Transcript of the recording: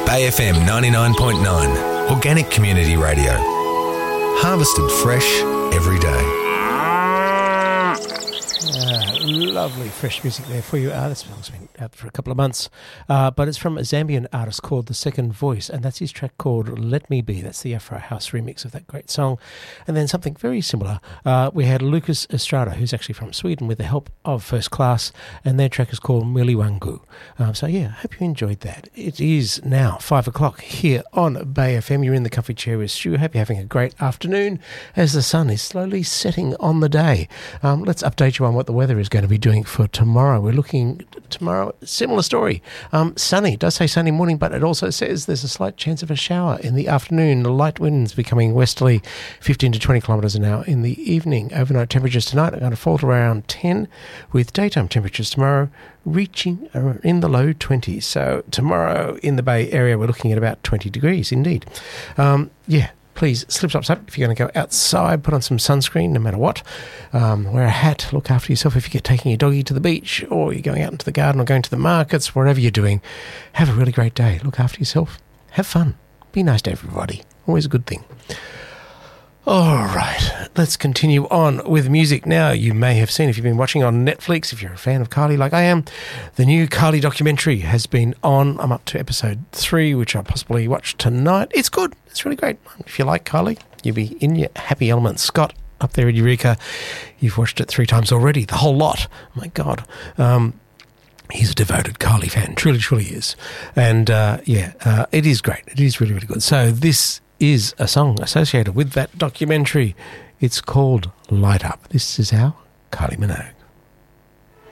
Bay FM 99.9, Organic Community Radio. Harvested fresh every day. Lovely fresh music there for you. This song's been out for a couple of months, but it's from a Zambian artist called The Second Voice, and that's his track called Let Me Be. That's the Afro House remix of that great song. And then something very similar, we had Lucas Estrada, who's actually from Sweden, with the help of First Class, and their track is called Miliwangu. So yeah, I hope you enjoyed that. It is now 5 o'clock here on Bay FM. You're in the comfy chair with Stu. Hope you're having a great afternoon as the sun is slowly setting on the day. Let's update you on what the weather is going to be doing for tomorrow. We're looking tomorrow, similar story. Sunny, it does say sunny morning, but it also says there's a slight chance of a shower in the afternoon. The light winds becoming westerly, 15 to 20 kilometres an hour in the evening. Overnight temperatures tonight are going to fall to around 10, with daytime temperatures tomorrow reaching in the low 20s. So tomorrow in the Bay Area, we're looking at about 20 degrees indeed. Please, slip tops up if you're going to go outside. Put on some sunscreen no matter what. Wear a hat. Look after yourself if you're taking your doggy to the beach, or you're going out into the garden or going to the markets. Whatever you're doing, have a really great day. Look after yourself. Have fun. Be nice to everybody. Always a good thing. All right, let's continue on with music now. You may have seen, if you've been watching on Netflix, if you're a fan of Kylie like I am, the new Kylie documentary has been on. I'm up to episode 3, which I'll possibly watch tonight. It's good. It's really great. If you like Kylie, you'll be in your happy element. Scott, up there in Eureka, you've watched it 3 times already, the whole lot. Oh, my God. He's a devoted Kylie fan, truly is. And, it is great. It is really, really good. So this is a song associated with that documentary. It's called Light Up. This is our Kylie Minogue.